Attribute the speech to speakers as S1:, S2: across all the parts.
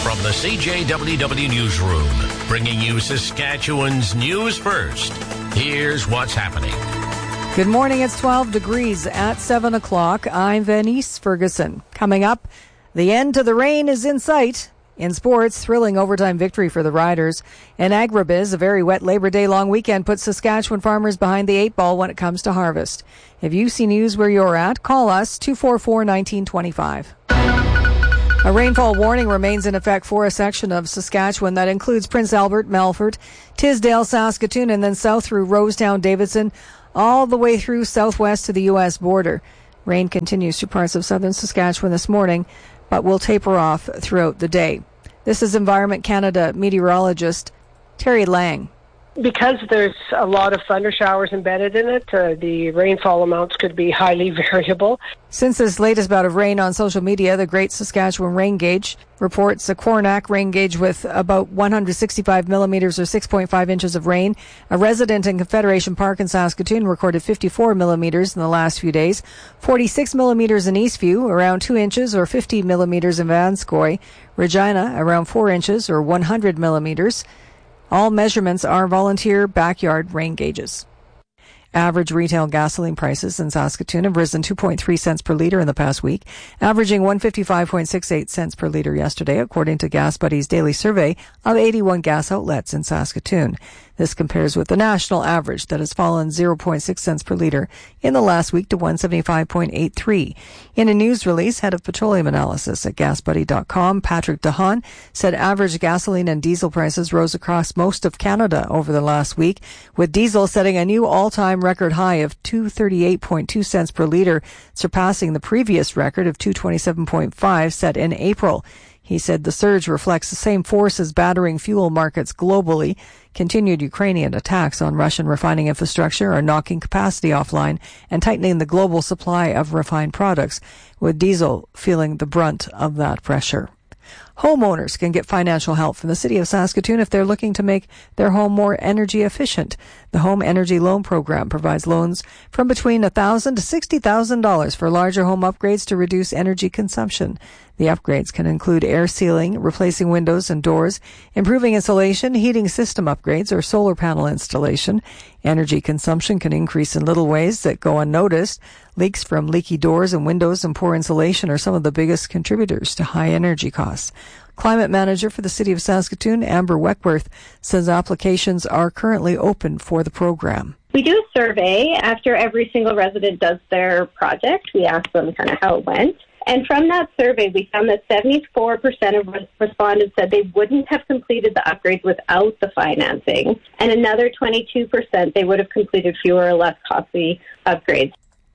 S1: From the CJWW Newsroom, bringing you Saskatchewan's news first. Here's what's happening.
S2: Good morning. It's 12 degrees at 7 o'clock. I'm Venice Ferguson. Coming up, the end to the rain is in sight. In sports, thrilling overtime victory for the Riders. In agribiz, a very wet Labor Day long weekend puts Saskatchewan farmers behind the 8 ball when it comes to harvest. If you see news where you're at, call us 244-1925. A rainfall warning remains in effect for a section of Saskatchewan that includes Prince Albert, Melfort, Tisdale, Saskatoon, and then south through Rosetown, Davidson, all the way through southwest to the U.S. border. Rain continues through parts of southern Saskatchewan this morning, but will taper off throughout the day. This is Environment Canada meteorologist Terry Lang.
S3: Because there's a lot of thunder showers embedded in it, the rainfall amounts could be highly variable.
S2: Since this latest bout of rain on social media, the Great Saskatchewan Rain Gauge reports a Coronach rain gauge with about 165 millimeters or 6.5 inches of rain. A resident in Confederation Park in Saskatoon recorded 54 millimeters in the last few days, 46 millimeters in Eastview, around 2 inches or 50 millimeters in Vanscoy, Regina, around 4 inches or 100 millimeters. All measurements are volunteer backyard rain gauges. Average retail gasoline prices in Saskatoon have risen 2.3 cents per litre in the past week, averaging 155.68 cents per litre yesterday, according to Gas Buddy's daily survey of 81 gas outlets in Saskatoon. This compares with the national average that has fallen 0.6 cents per litre in the last week to 175.83. In a news release, head of petroleum analysis at GasBuddy.com, Patrick DeHaan, said average gasoline and diesel prices rose across most of Canada over the last week, with diesel setting a new all-time record high of 238.2 cents per litre, surpassing the previous record of 227.5 set in April. He said the surge reflects the same forces battering fuel markets globally. Continued Ukrainian attacks on Russian refining infrastructure are knocking capacity offline and tightening the global supply of refined products, with diesel feeling the brunt of that pressure. Homeowners can get financial help from the City of Saskatoon if they're looking to make their home more energy efficient. The Home Energy Loan Program provides loans from between $1,000 to $60,000 for larger home upgrades to reduce energy consumption. The upgrades can include air sealing, replacing windows and doors, improving insulation, heating system upgrades, or solar panel installation. Energy consumption can increase in little ways that go unnoticed. Leaks from leaky doors and windows and poor insulation are some of the biggest contributors to high energy costs. Climate Manager for the City of Saskatoon, Amber Weckworth, says applications are currently open for the program.
S4: We do a survey after every single resident does their project. We ask them kind of how it went. And from that survey, we found that 74% of respondents said they wouldn't have completed the upgrades without the financing. And another 22% they would have completed fewer or less costly upgrades.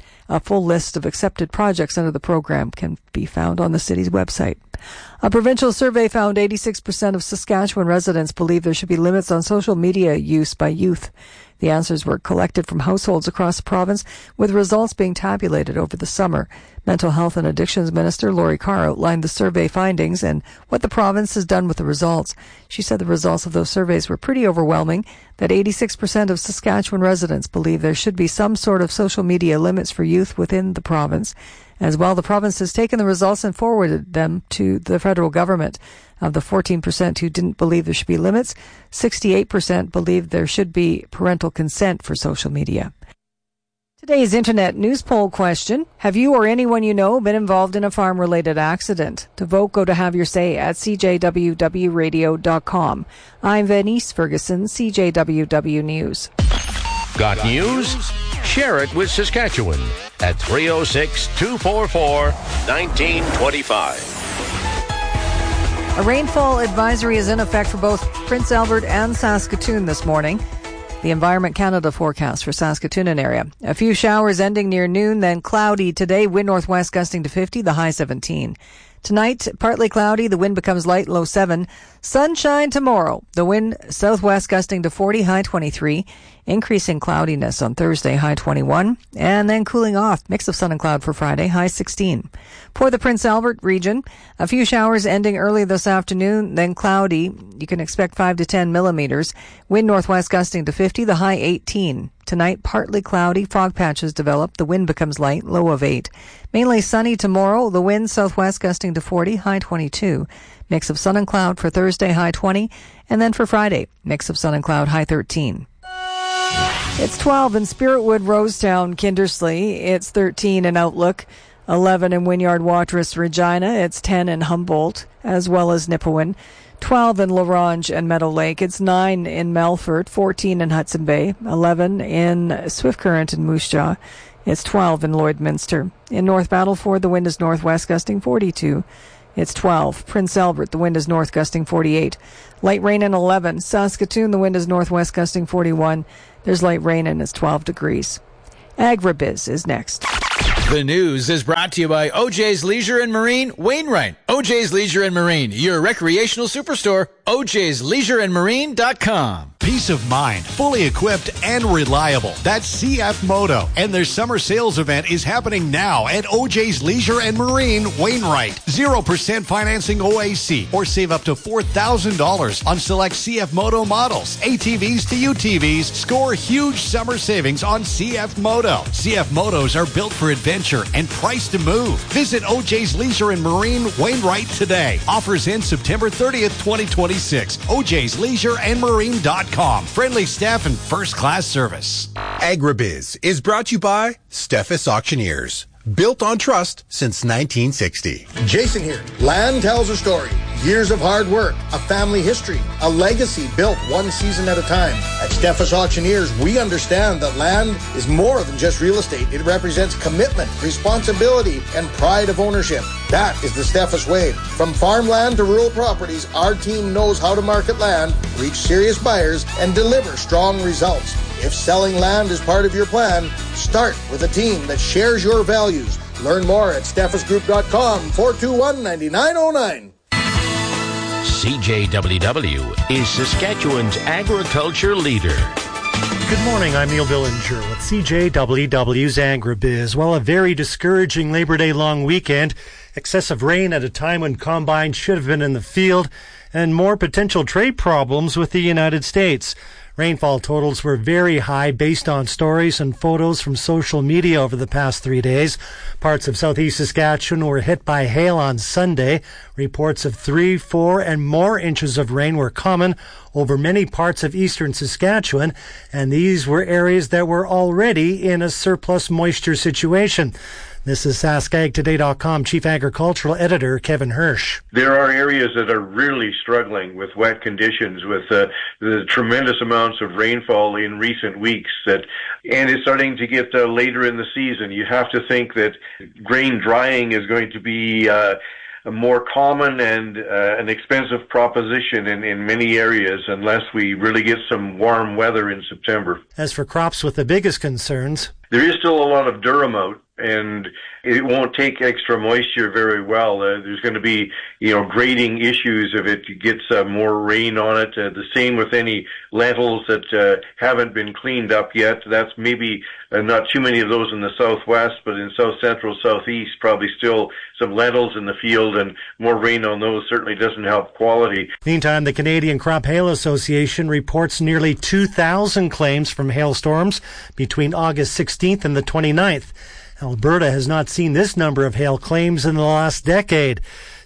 S2: A full list of accepted projects under the program can be found on the city's website. A provincial survey found 86% of Saskatchewan residents believe there should be limits on social media use by youth. The answers were collected from households across the province, with results being tabulated over the summer. Mental Health and Addictions Minister Lori Carr outlined the survey findings and what the province has done with the results. She said the results of those surveys were pretty overwhelming, that 86% of Saskatchewan residents believe there should be some sort of social media limits for youth within the province. As well, the province has taken the results and forwarded them to the federal government. Of the 14% who didn't believe there should be limits, 68% believed there should be parental consent for social media. Today's Internet news poll question: have you or anyone you know been involved in a farm-related accident? To vote, go to Have Your Say at cjwwradio.com. I'm Venice Ferguson, CJWW News.
S1: Got news? Share it with Saskatchewan at 306-244-1925.
S2: A rainfall advisory is in effect for both Prince Albert and Saskatoon this morning. The Environment Canada forecast for Saskatoon and area: a few showers ending near noon, then cloudy today, wind northwest gusting to 50, the high 17. Tonight, partly cloudy, the wind becomes light, low 7. Sunshine tomorrow, the wind southwest gusting to 40, high 23. Increasing cloudiness on Thursday, high 21. And then cooling off, mix of sun and cloud for Friday, high 16. For the Prince Albert region, a few showers ending early this afternoon, then cloudy. You can expect 5 to 10 millimeters. Wind northwest gusting to 50, the high 18. Tonight, partly cloudy, fog patches develop. The wind becomes light, low of 8. Mainly sunny tomorrow. The wind southwest gusting to 40, high 22. Mix of sun and cloud for Thursday, high 20. And then for Friday, mix of sun and cloud, high 13. It's 12 in Spiritwood, Rosetown, Kindersley. It's 13 in Outlook. 11 in Wynyard Watrous, Regina. It's 10 in Humboldt, as well as Nipawin. 12 in La Ronge and Meadow Lake. It's 9 in Melfort, 14 in Hudson Bay, 11 in Swift Current and Moose Jaw. It's 12 in Lloydminster. In North Battleford, the wind is northwest gusting 42. It's 12. Prince Albert, the wind is north gusting 48. Light rain in 11. Saskatoon, the wind is northwest gusting 41. There's light rain and it's 12 degrees. Agribiz is next.
S5: The news is brought to you by OJ's Leisure and Marine, Wainwright. OJ's Leisure and Marine, your recreational superstore. OJ'sLeisureandMarine.com.
S6: Peace of mind, fully equipped and reliable. That's CF Moto. And their summer sales event is happening now at OJ's Leisure and Marine, Wainwright. 0% financing OAC or save up to $4,000 on select CF Moto models. ATVs to UTVs. Score huge summer savings on CF Moto. CF Motos are built for adventure and priced to move. Visit OJ's Leisure and Marine, Wainwright today. Offers end September 30th, 2026. OJ'sLeisureandMarine.com. Friendly staff and first-class service.
S7: Agribiz is brought to you by Steffes Auctioneers. Built on trust since 1960.
S8: Jason here. Land tells a story. Years of hard work, a family history, a legacy built one season at a time. At Steffes Auctioneers, we understand that land is more than just real estate. It represents commitment, responsibility, and pride of ownership. That is the Steffes way. From farmland to rural properties, our team knows how to market land, reach serious buyers, and deliver strong results. If selling land is part of your plan, start with a team that shares your values. Learn more at steffesgroup.com, 421-9909.
S1: CJWW is Saskatchewan's agriculture leader.
S9: Good morning, I'm Neil Billinger with CJWW's Agribiz. Well, a very discouraging Labor Day long weekend. Excessive rain at a time when combines should have been in the field, and more potential trade problems with the United States. Rainfall totals were very high based on stories and photos from social media over the past 3 days. Parts of southeast Saskatchewan were hit by hail on Sunday. Reports of 3, 4, and more inches of rain were common over many parts of eastern Saskatchewan, and these were areas that were already in a surplus moisture situation. This is SaskAgToday.com Chief Agricultural Editor Kevin Hirsch.
S10: There are areas that are really struggling with wet conditions, with the tremendous amounts of rainfall in recent weeks, and it's starting to get later in the season. You have to think that grain drying is going to be a more common and an expensive proposition in many areas unless we really get some warm weather in September.
S9: As for crops with the biggest concerns,
S10: there is still a lot of durum out, and it won't take extra moisture very well. There's going to be, grading issues if it gets more rain on it. The same with any lentils that haven't been cleaned up yet. That's maybe not too many of those in the southwest, but in south central, southeast, probably still some lentils in the field, and more rain on those certainly doesn't help quality.
S9: Meantime, the Canadian Crop Hail Association reports nearly 2,000 claims from hailstorms between August 16th and the 29th. Alberta has not seen this number of hail claims in the last decade.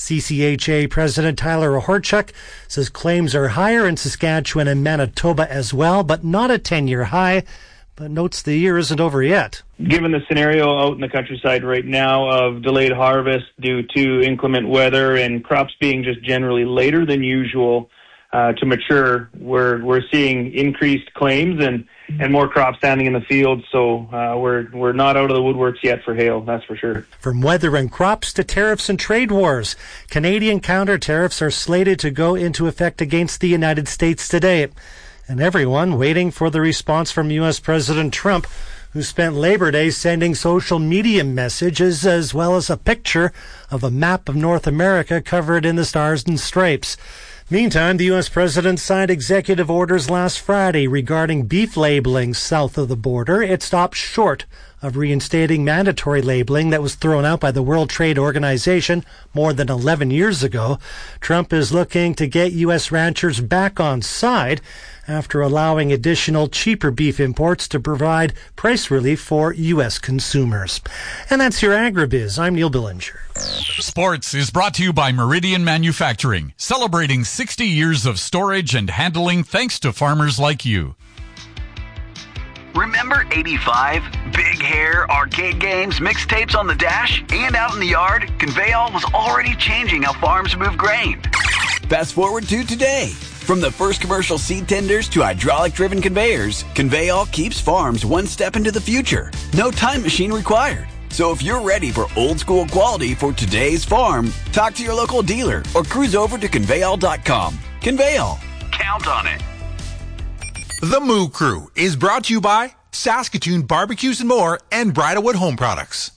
S9: CCHA President Tyler Ohorchuk says claims are higher in Saskatchewan and Manitoba as well, but not a 10-year high, but notes the year isn't over yet.
S11: Given the scenario out in the countryside right now of delayed harvest due to inclement weather and crops being just generally later than usual to mature, we're seeing increased claims and more crops standing in the field, so we're not out of the woodworks yet for hail, that's for sure.
S9: From weather and crops to tariffs and trade wars, Canadian counter-tariffs are slated to go into effect against the United States today. And everyone waiting for the response from U.S. President Trump, who spent Labor Day sending social media messages as well as a picture of a map of North America covered in the Stars and Stripes. Meantime, the U.S. president signed executive orders last Friday regarding beef labeling south of the border. It stopped short of reinstating mandatory labeling that was thrown out by the World Trade Organization more than 11 years ago. Trump is looking to get U.S. ranchers back on side after allowing additional cheaper beef imports to provide price relief for U.S. consumers. And that's your Agribiz. I'm Neil Billinger.
S12: Sports is brought to you by Meridian Manufacturing, celebrating 60 years of storage and handling thanks to farmers like you.
S13: Remember 85? Big hair, arcade games, mixtapes on the dash, and out in the yard? Conveyall was already changing how farms move grain.
S14: Fast forward to today. From the first commercial seed tenders to hydraulic-driven conveyors, Conveyall keeps farms one step into the future. No time machine required. So if you're ready for old-school quality for today's farm, talk to your local dealer or cruise over to Conveyall.com. Conveyall.
S13: Count on it.
S7: The Moo Crew is brought to you by Saskatoon Barbecues and More and Bridalwood Home Products.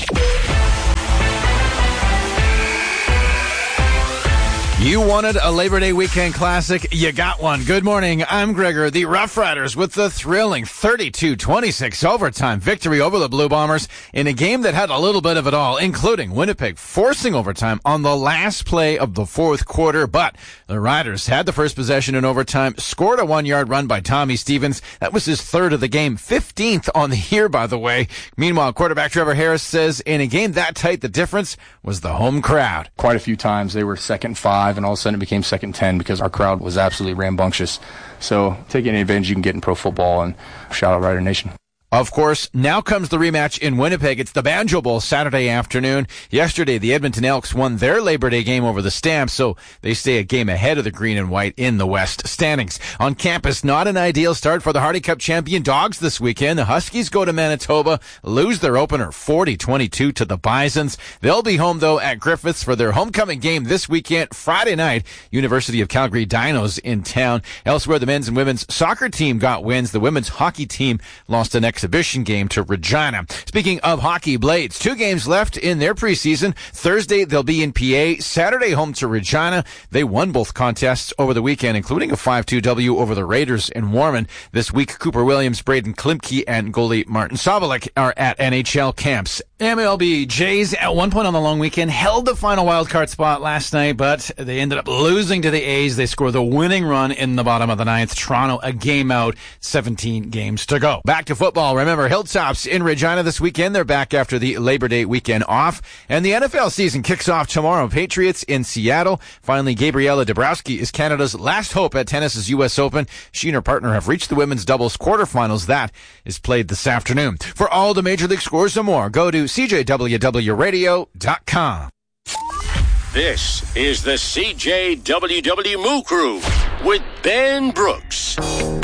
S5: You wanted a Labor Day weekend classic. You got one. Good morning. I'm Gregor. The Rough Riders with the thrilling 32-26 overtime victory over the Blue Bombers in a game that had a little bit of it all, including Winnipeg forcing overtime on the last play of the fourth quarter. But the Riders had the first possession in overtime, scored a 1-yard run by Tommy Stevens. That was his third of the game, 15th on the year, by the way. Meanwhile, quarterback Trevor Harris says in a game that tight, the difference was the home crowd.
S15: Quite a few times they were 2nd and 5, and all of a sudden it became 2nd and 10 because our crowd was absolutely rambunctious. So take any advantage you can get in pro football, and shout out Rider Nation.
S5: Of course, now comes the rematch in Winnipeg. It's the Banjo Bowl Saturday afternoon. Yesterday, the Edmonton Elks won their Labor Day game over the Stamps, so they stay a game ahead of the Green and White in the West standings. On campus, not an ideal start for the Hardy Cup champion Dogs this weekend. The Huskies go to Manitoba, lose their opener 40-22 to the Bisons. They'll be home, though, at Griffiths for their homecoming game this weekend, Friday night. University of Calgary Dinos in town. Elsewhere, the men's and women's soccer team got wins. The women's hockey team lost an exhibition game to Regina. Speaking of hockey, Blades, 2 games left in their preseason. Thursday, they'll be in PA. Saturday, home to Regina. They won both contests over the weekend, including a 5-2 W over the Raiders in Warman. This week, Cooper Williams, Braden Klimke, and goalie Martin Sobolik are at NHL camps. MLB Jays, at one point on the long weekend, held the final wildcard spot last night, but they ended up losing to the A's. They scored the winning run in the bottom of the 9th. Toronto a game out, 17 games to go. Back to football. Remember, Hilltops in Regina this weekend. They're back after the Labor Day weekend off. And the NFL season kicks off tomorrow. Patriots in Seattle. Finally, Gabriela Dabrowski is Canada's last hope at tennis's U.S. Open. She and her partner have reached the women's doubles quarterfinals. That is played this afternoon. For all the Major League scores and more, go to CJWWRadio.com.
S1: This is the CJWW Moo Crew with Ben Brooks.